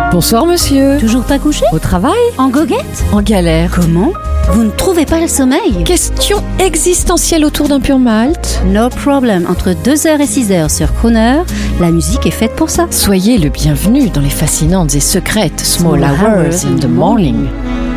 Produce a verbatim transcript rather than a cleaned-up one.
Bonsoir monsieur. Toujours pas couché? Au travail? En goguette? En galère. Comment? Vous ne trouvez pas le sommeil? Question existentielle autour d'un pur malt? No problem. Entre deux heures et six heures sur Crooner, la musique est faite pour ça. Soyez le bienvenu dans les fascinantes et secrètes Small Hours in the Morning.